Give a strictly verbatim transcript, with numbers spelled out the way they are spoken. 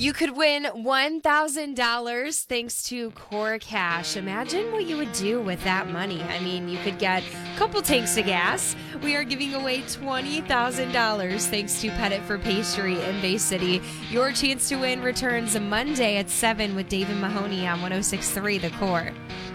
You could win one thousand dollars thanks to Core Cash. Imagine what you would do with that money. I mean, you could get a couple tanks of gas. We are giving away twenty thousand dollars thanks to Pettit for Pastry in Bay City. Your chance to win returns Monday at seven with David Mahoney on one oh six point three The Core.